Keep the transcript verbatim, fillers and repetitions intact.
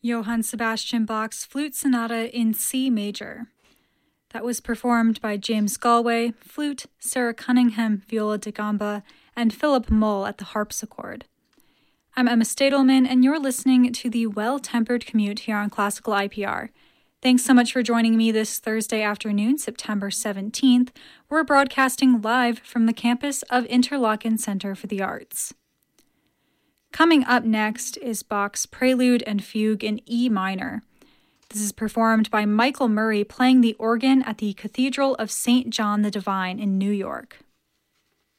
Johann Sebastian Bach's Flute Sonata in C major. That was performed by James Galway, flute, Sarah Cunningham, viola da gamba, and Philip Mull at the harpsichord. I'm Emma Stadelman, and you're listening to the Well-Tempered Commute here on Classical I P R. Thanks so much for joining me this Thursday afternoon, September seventeenth. We're broadcasting live from the campus of Interlochen Center for the Arts. Coming up next is Bach's Prelude and Fugue in E minor. This is performed by Michael Murray playing the organ at the Cathedral of Saint John the Divine in New York.